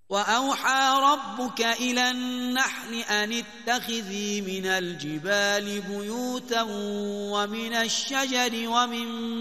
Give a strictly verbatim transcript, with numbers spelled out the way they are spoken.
وأوحى ربك إلى النحل أن اتخذي من الجبال بيوتا ومن الشجر ومن